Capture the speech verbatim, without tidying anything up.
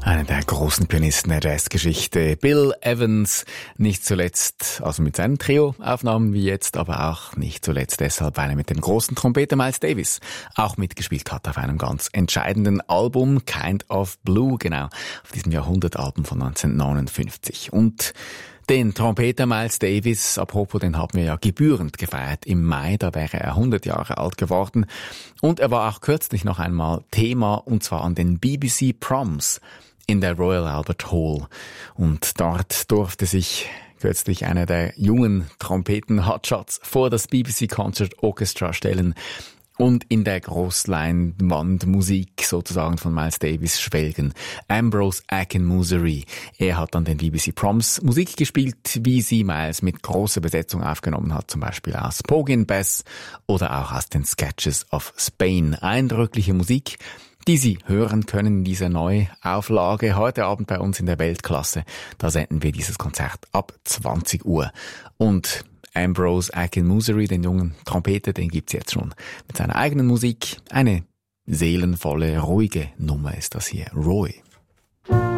Einer der großen Pianisten der Jazzgeschichte, Bill Evans, nicht zuletzt, also mit seinen Trio-Aufnahmen wie jetzt, aber auch nicht zuletzt deshalb, weil er mit dem großen Trompeter Miles Davis auch mitgespielt hat auf einem ganz entscheidenden Album, Kind of Blue, genau, auf diesem Jahrhundertalbum von neunzehnhundertneunundfünfzig. Und den Trompeter Miles Davis, apropos, den haben wir ja gebührend gefeiert im Mai, da wäre er hundert Jahre alt geworden. Und er war auch kürzlich noch einmal Thema, und zwar an den B B C Proms in der Royal Albert Hall. Und dort durfte sich kürzlich einer der jungen Trompeten-Hotshots vor das B B C Concert Orchestra stellen und in der Großleinwandmusik sozusagen von Miles Davis schwelgen. Ambrose Akinmusire, er hat an den B B C Proms Musik gespielt, wie sie Miles mit großer Besetzung aufgenommen hat, zum Beispiel aus Pogin Bass oder auch aus den Sketches of Spain. Eindrückliche Musik, die Sie hören können in dieser Neuauflage heute Abend bei uns in der Weltklasse. Da senden wir dieses Konzert ab zwanzig Uhr. Und Ambrose Akinmusire, den jungen Trompeter, den gibt's jetzt schon mit seiner eigenen Musik. Eine seelenvolle, ruhige Nummer ist das hier. Roy.